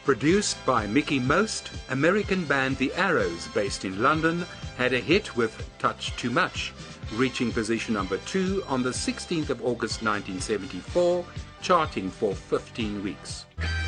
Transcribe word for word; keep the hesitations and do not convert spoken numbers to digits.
Produced by Mickey Most, American band The Arrows, based in London, had a hit with Touch Too Much, reaching position number two on the sixteenth of August nineteen seventy-four, charting for fifteen weeks.